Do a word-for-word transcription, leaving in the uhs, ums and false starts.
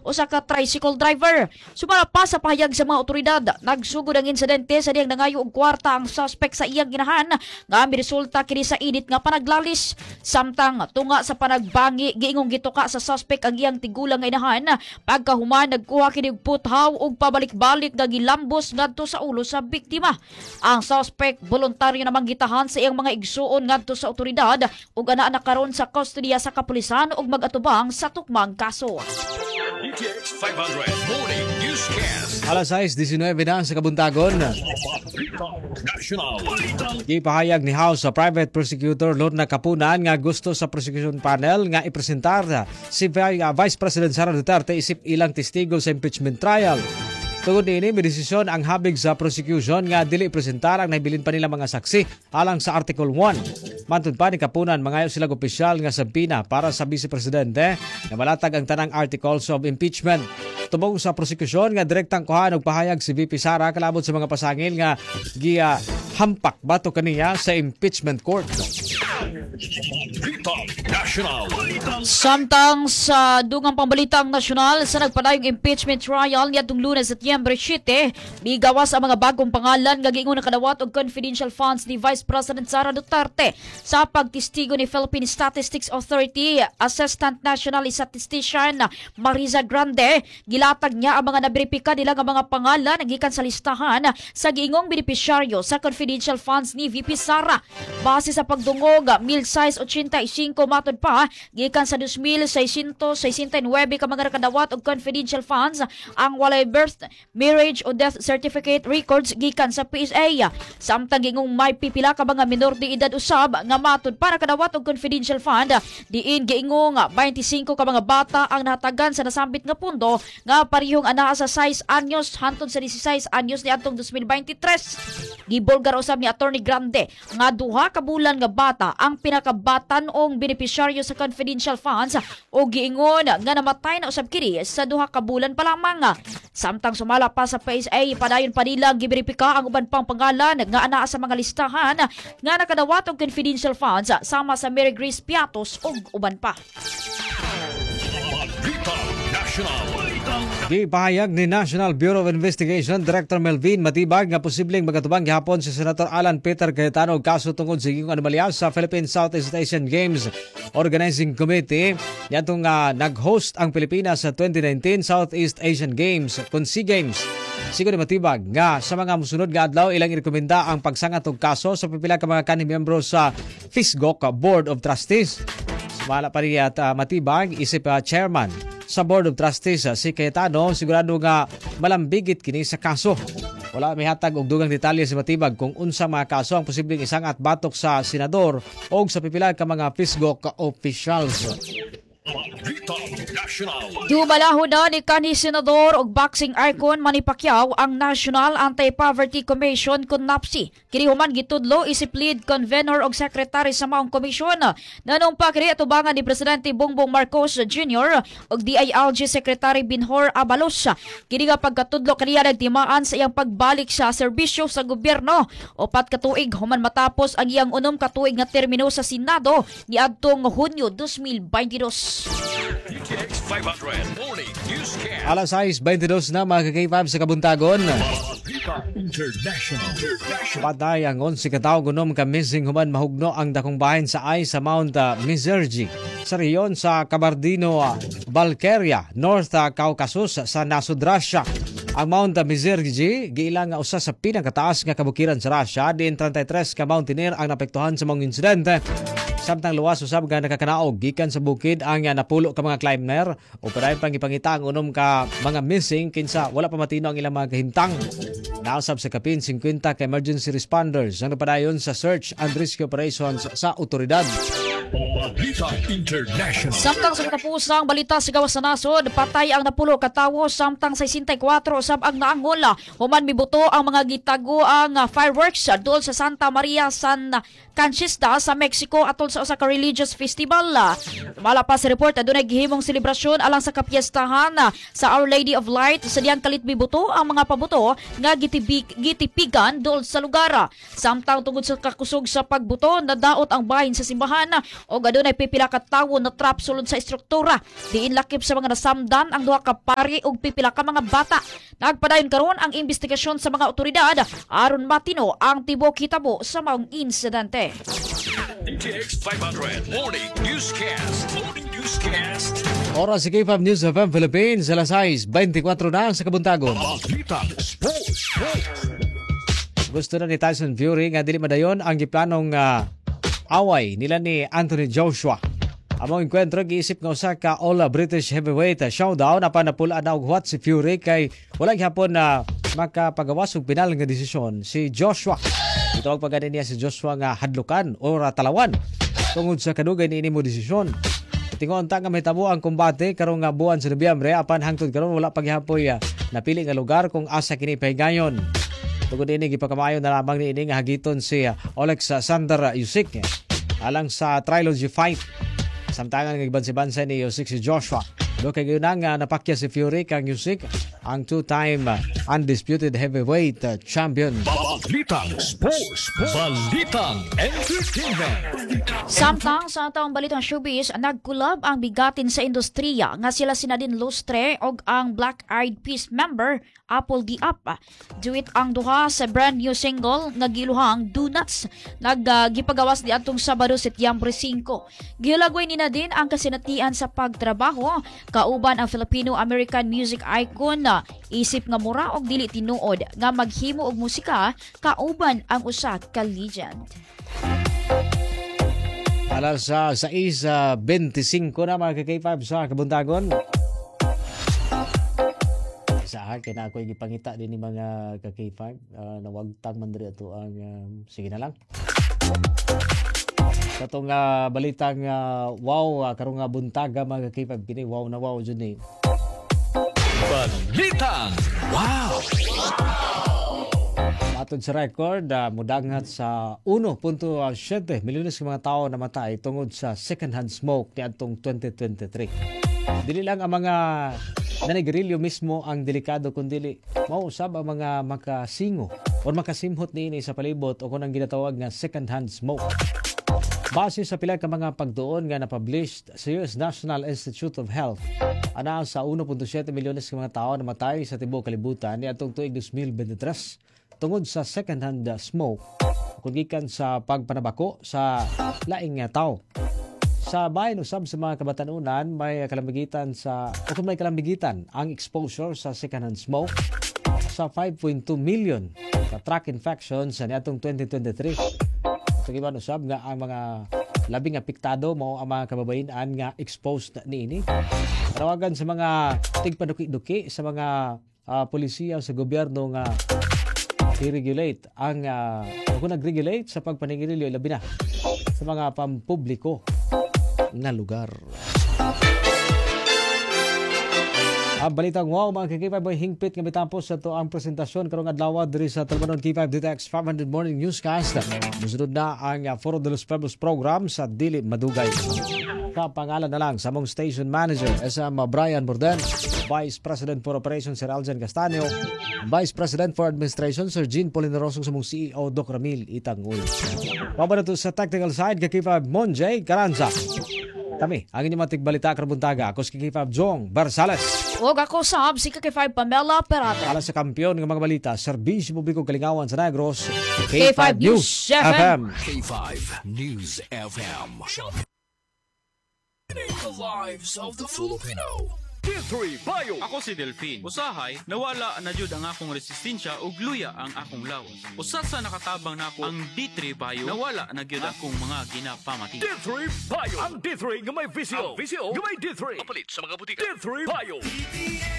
usa ka tricycle driver. Sumala pa sa pahayag sa mga otoridad, nagsugod ang insidente sa diyang nangayo og kwarta ang suspect sa iyang ginahan nga miresulta kini sa init nga panaglalis. Samtang tunga sa panagbangi giingong gituka sa suspect ang iyang tigulang nga inahan. Pagkahuman nagkuha kini og puthaw ug pabalik-balik nga gilambos ngadto sa ulo sa biktima. Ang suspect voluntaryo namang gitahan sa iyang mga igsuon ngadto sa otoridad ug ana na karon sa kustodiya sa kapulisan ug mag-atubang sa tukmang kaso. D T X five hundred Morning Newscast. Alas sais diecinueve na sa kabuntagon. National. Gipahayag ni House sa Private Prosecutor Lorna Capunan nga gusto sa prosecution panel nga ipresentar si Vice President Sara Duterte isip ilang testigo sa impeachment trial. Tungod ini, may desisyon ang habig sa prosecution nga dili presentar ang nahibilin pa nila mga saksi alang sa Article one. Mantun pa ni Kapunan, mangayo silang opisyal nga sabina para sa Vice Presidente na malatag ang tanang articles of impeachment. Tubong sa prosecution nga direktang kuhaan og pahayag si V P Sara kalabot sa mga pasangil nga giya hampak bato kaniya sa impeachment court. National. Samtang sa dugang pambalitang nasyonal sa nagpadayong impeachment trial niadtong Lunes, Setyembre siyete, migawas ang mga bagong pangalan nga giingon nakadawat og confidential funds ni Vice President Sara Duterte. Sa pagtistigo ni Philippine Statistics Authority Assistant National Statistician Mariza Grande, gilatag niya ang mga naberipika nila nga mga pangalan nga gikan sa listahan sa giingong benepisyaryo sa confidential funds ni V P Sara. Base sa pagdungog, mil size eighty-five matod pa gikan sa two thousand six hundred sixty-nine ka mga nakadawat og confidential funds ang walay birth, marriage o death certificate records gikan sa P S A. Samtang gingong may pipila ka mga minor de edad usab nga matod pa nakadawat og confidential fund, diin giingong twenty-five ka mga bata ang nahatagan sa nasambit nga pundo nga parehong anaa sa six anyos hantod sa sixteen anyos ni atong twenty twenty-three. Gibolgar usab ni Attorney Grande nga duha ka bulan nga bata ang pinakabatan ong benepisyaryo sa confidential funds o giingon nga namatay na usab kini sa duha ka bulan pa lamang. Samtang sumala pa sa P S A, padayon pa nila giberipika ang uban pang pangalan nga anaa sa mga listahan nga nakadawat og confidential funds sama sa Mary Grace Piatos ug uban pa. National. Gipahayag ni National Bureau of Investigation Director Melvin Matibag nga posibleng magatubang gihapon si Senator Alan Peter Cayetano og kaso tungod sa gingong anomalya sa Philippine Southeast Asian Games Organizing Committee. Yatong uh, nag-host ang Pilipinas sa twenty nineteen Southeast Asian Games kun SEA Games. Sigo ni Matibag nga sa mga musunod nga adlaw ilang irekomenda ang pagsangat og kaso sa pipila ka mga kanhi miyembro sa FISGOC Board of Trustees. Wala pa rin at uh, Matibag isip uh, chairman sa Board of Trustees uh, si Cayetano sigurado nga malambigit kini sa kaso. Wala may hatag og dugang detalye si Matibag kung unsa mga kaso ang posibleng isangat batok sa senador o sa pipila ka mga FISGOC officials. Dumalahon na ni kanhi senador og boxing icon Manny Pacquiao ang National Anti-Poverty Commission kun NAPSI. Kini human gitudlo isip lead convener og secretary sa maong komisyon. Nanong pa kini atubangan ni Presidente Bongbong Marcos Junior og D I L G Secretary Binhor Abalos. Kini nga pagkatudlo kaniya nagtimaan sa iyang pagbalik sa serbisyo sa gobyerno. Upat ka tuig human matapos ang iyang unom ka tuig nga termino sa Senado niadtong Hunyo twenty twenty-two. D T X five hundred Morning Newscast. Alas sais twenty-two na mga K five sa kabuntagon. International. Patay ang onse ka tawo gunom ka missing human mahugno ang dakong bahin sa ay sa Mount uh, Misergi sa reyon sa Kabardino, uh, Balkaria, North uh, Caucasus sa nasod Russia. Ang Mount Misergi giilang nga usa sa pinakataas nga kabukiran sa Russia, diin thirty-three ka mountaineer ang napektuhan sa mga insidente. Samtang luwas usab nga nakakanaog gikan sa bukid ang uh, napulo ka mga climber o padayon pang ipangita ang unom ka mga missing kinsa wala pa matino ang ilang mga kahimtang. Nausab sa kapin fifty ka emergency responders ang napadayon sa search and rescue operations sa otoridad. International. Samtang sa katapusang balita sa gawas sa nasod, patay ang napulo ka tawo samtang sixty-four usab ang naangol. Human mibuto ang mga gitago ang fireworks dol sa Santa Maria San Conchista sa Mexico atol sa usa ka religious festival. Mala pa sa report adunay gihimong selebrasyon alang sa kapiestahan sa Our Lady of Light. Sa diyan kalit mibuto ang mga pabuto nga gitibig, gitipigan dol sa lugar. Samtang tungod sa kakusog sa pagbuto, nadaot ang bahin sa simbahan o adunay pipila ka tawo na trap sulod sa istruktura. Diin lakip sa mga nasamdan ang duha ka pari ug pipila ka mga bata. Nagpadayon karon ang investigasyon sa mga otoridad aron matino ang tibok hitabo sa maong insidente. D T X five hundred Morning Newscast. Morning Newscast. Oras sa K five News F M Philippines, alas sais, twenty-four na sa kabuntagon. Balitang Sports. Gusto na ni Tyson Fury nga dili madayon ang giplanong uh, away nila ni Anthony Joshua. Among enkwentro giisip nga usa ka all British heavyweight showdown apan napula na og what si Fury kay wala gyapon na makapagawas og pinal nga desisyon si Joshua. Ito ang pagani niya si Joshua nga hadlukan o talawan tungod sa kadugay ni mo desisyon. Tingon ta nga mahitabo ang kombate karong nga buwan sa Nobyembre apan hangtod karon wala pa gihapon uh, napili nga lugar kung asa kini pahigayon. Tungod ini gipakamayo na lamang ni ini nga hagiton si uh, Alexander Usyk alang sa trilogy fight. Samtangan nga gibansi-bansi ni Usyk si Joshua. Do kay gyud nga napakya si Fury kang Usyk ang two-time uh, undisputed heavyweight uh, champion. Balitang Sports. Balitang Entertainment. Samtang sa taong balitang showbiz, nagkulab ang bigatin sa industriya nga sila si Nadine Lustre og ang Black Eyed Peas member Apple D Up. Duit ang duha sa brand new single nga giluhang Donuts. Naggipagawas uh, di atong Sabado Setyembre five. Gihulagway ni Nadine ang kasinatian sa pagtrabaho kauban ang Filipino-American music icon na isip nga mura og dili tinuod nga maghimo og musika kauban ang usa ka legend. Alas sa sais twenty-five na mga K five sa kabuntagon. Sa akin na ako ipangita din ni mga K five uh, na wagtang man diri ato ang um, sige na lang. Sa itong uh, balitang uh, wow, uh, karong nga buntaga mga K five kini wow na wow jud ni. Balitang Wow. Matod sa record, uh, mudangat sa one point seven milyones ka mga tao namatay tungod sa second-hand smoke ni atong twenty twenty-three. Dili lang ang mga nanigarilyo mismo ang delikado kundi mausab ang mga makasingo o makasimhot niini sa palibot o kunang ginatawag nga second-hand smoke. Base sa pila ka mga pagtuon nga na-published sa U S National Institute of Health, ana sa one point seven milyones ka mga tao namatay sa tibuok kalibutan ni atong tuig twenty twenty-three tungod sa second-hand smoke kung gikan sa pagpanabako sa laing nga tao. Sa bayan usab sa mga kabatanunan may kalambigitan sa o kung may kalambigitan ang exposure sa second-hand smoke sa five point two million ka tract infections sa niadtong twenty twenty-three. Sa giban usab nga ang mga labing apektado mao ang mga kababayen-an nga exposed na niini. Tawagan sa mga tigpaduki-duki sa mga uh, polisiya sa gobyerno nga i-regulate ang uh, kung nag-regulate sa pagpaningililyo labi na sa mga pampubliko na lugar. Ang balitang wow mga K five ay hingpit nga bitapos sa to ang presentasyon karong adlaw diri sa Talmanon K five D T X five hundred Morning Newscast. Musunod na ang uh, Foro de los Pueblos program sa Dili Madugay. Kapangalan na lang sa mong station manager S M Brian Borden, Vice President for Operations Sir Aljan Castanio, Vice President for Administration Sir Jean Polinerosong sa mong C E O Doc Ramil Itanguy. Pabanato sa technical side K five Monjay Caranza. Kami, ang inyong matigbalita karabuntaga. Ako si K five Jong Barsales. Huwag ako sab si K five Pamela Perata. Ala sa kampiyon ng mga balita, Serbisyo Publiko Kalingawan sa Negros, K five News F M. K five News F M. The lives of the Filipino. D three Bio. Ako si Delphine. Usahay, nawala na jud ang akong resistensya ug luya ang akong lawas. Usa sa nakatabang nako ang D three Bio. Nawala na gyud akong mga ginapamati. D three Bio. Ang D three nga may visyo. Ang visyo nga may D three. Kapalit sa mga butika. D three Bio.